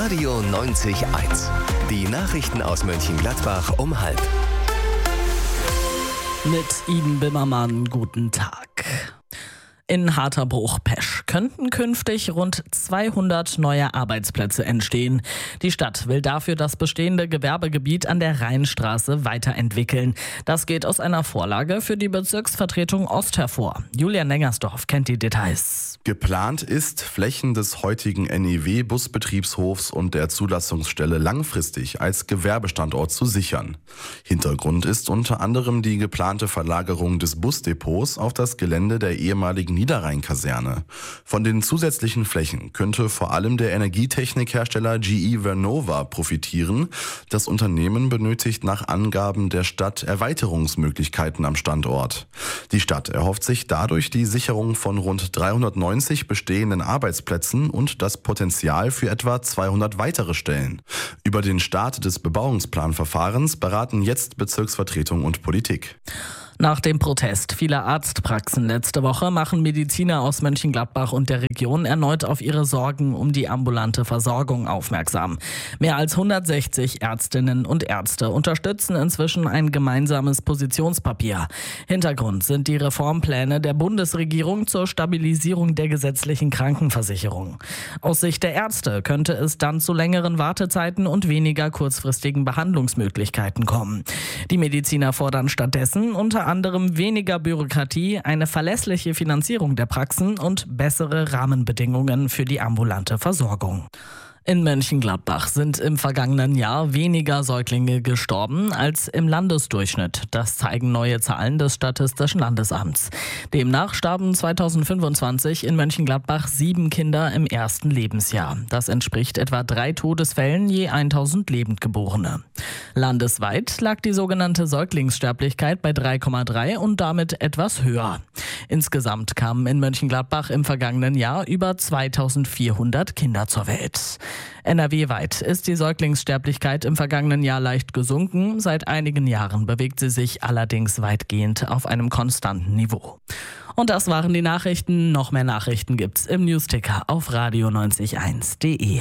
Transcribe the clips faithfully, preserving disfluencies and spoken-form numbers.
Radio neunzig Komma eins. Die Nachrichten aus Mönchengladbach um halb. Mit Iden Bimmermann, guten Tag. In Harterbruch-Pesch könnten künftig rund zweihundert neue Arbeitsplätze entstehen. Die Stadt will dafür das bestehende Gewerbegebiet an der Rheinstraße weiterentwickeln. Das geht aus einer Vorlage für die Bezirksvertretung Ost hervor. Julian Nengersdorf kennt die Details. Geplant ist, Flächen des heutigen N E W-Busbetriebshofs und der Zulassungsstelle langfristig als Gewerbestandort zu sichern. Hintergrund ist unter anderem die geplante Verlagerung des Busdepots auf das Gelände der ehemaligen Niederrhein-Kaserne. Von den zusätzlichen Flächen könnte vor allem der Energietechnikhersteller G E Vernova profitieren. Das Unternehmen benötigt nach Angaben der Stadt Erweiterungsmöglichkeiten am Standort. Die Stadt erhofft sich dadurch die Sicherung von rund dreihundertneunzig bestehenden Arbeitsplätzen und das Potenzial für etwa zweihundert weitere Stellen. Über den Start des Bebauungsplanverfahrens beraten jetzt Bezirksvertretung und Politik. Nach dem Protest vieler Arztpraxen letzte Woche machen Mediziner aus Mönchengladbach und der Region erneut auf ihre Sorgen um die ambulante Versorgung aufmerksam. Mehr als hundertsechzig Ärztinnen und Ärzte unterstützen inzwischen ein gemeinsames Positionspapier. Hintergrund sind die Reformpläne der Bundesregierung zur Stabilisierung der gesetzlichen Krankenversicherung. Aus Sicht der Ärzte könnte es dann zu längeren Wartezeiten und weniger kurzfristigen Behandlungsmöglichkeiten kommen. Die Mediziner fordern stattdessen unter anderem weniger Bürokratie, eine verlässliche Finanzierung der Praxen und bessere Rahmenbedingungen für die ambulante Versorgung. In Mönchengladbach sind im vergangenen Jahr weniger Säuglinge gestorben als im Landesdurchschnitt. Das zeigen neue Zahlen des Statistischen Landesamts. Demnach starben zweitausendfünfundzwanzig in Mönchengladbach sieben Kinder im ersten Lebensjahr. Das entspricht etwa drei Todesfällen je tausend Lebendgeborene. Landesweit lag die sogenannte Säuglingssterblichkeit bei drei Komma drei und damit etwas höher. Insgesamt kamen in Mönchengladbach im vergangenen Jahr über zweitausendvierhundert Kinder zur Welt. N R W-weit ist die Säuglingssterblichkeit im vergangenen Jahr leicht gesunken. Seit einigen Jahren bewegt sie sich allerdings weitgehend auf einem konstanten Niveau. Und das waren die Nachrichten. Noch mehr Nachrichten gibt's im Newsticker auf radio neunzig Komma eins punkt de.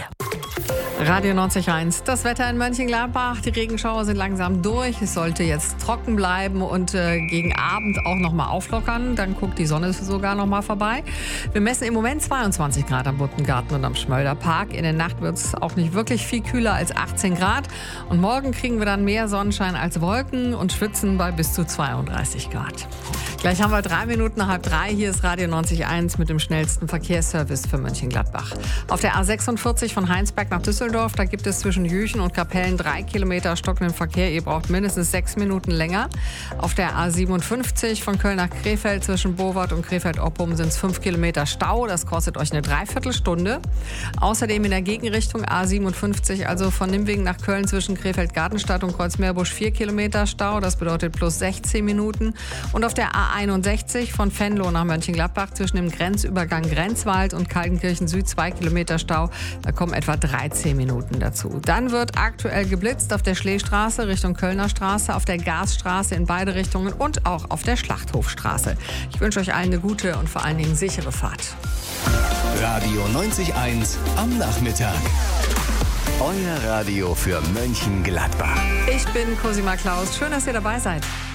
Radio neunzig Komma eins, das Wetter in Mönchengladbach. Die Regenschauer sind langsam durch. Es sollte jetzt trocken bleiben und äh, gegen Abend auch noch mal auflockern. Dann guckt die Sonne sogar noch mal vorbei. Wir messen im Moment zweiundzwanzig Grad am Buttengarten und am Schmölderpark. In der Nacht wird es auch nicht wirklich viel kühler als achtzehn Grad. Und morgen kriegen wir dann mehr Sonnenschein als Wolken und schwitzen bei bis zu zweiunddreißig Grad. Gleich haben wir drei Minuten nach halb drei. Hier ist Radio neunzig Komma eins mit dem schnellsten Verkehrsservice für Mönchengladbach. Auf der A sechsundvierzig von Heinsberg nach Düsseldorf, da gibt es zwischen Jüchen und Kapellen drei Kilometer stockenden Verkehr. Ihr braucht mindestens sechs Minuten länger. Auf der A siebenundfünfzig von Köln nach Krefeld zwischen Bowart und Krefeld-Oppum sind es fünf Kilometer Stau. Das kostet euch eine Dreiviertelstunde. Außerdem in der Gegenrichtung A siebenundfünfzig, also von Nimwegen nach Köln zwischen Krefeld-Gartenstadt und Kreuzmeerbusch vier Kilometer Stau. Das bedeutet plus sechzehn Minuten. Und auf der A einundsechzig von Venlo nach Mönchengladbach zwischen dem Grenzübergang Grenzwald und Kaltenkirchen Süd zwei Kilometer Stau. Da kommen etwa dreizehn Minuten dazu. Dann wird aktuell geblitzt auf der Schleestraße Richtung Kölner Straße, auf der Gasstraße in beide Richtungen und auch auf der Schlachthofstraße. Ich wünsche euch allen eine gute und vor allen Dingen sichere Fahrt. Radio neunzig Komma eins am Nachmittag. Euer Radio für Mönchengladbach. Ich bin Cosima Klaus. Schön, dass ihr dabei seid.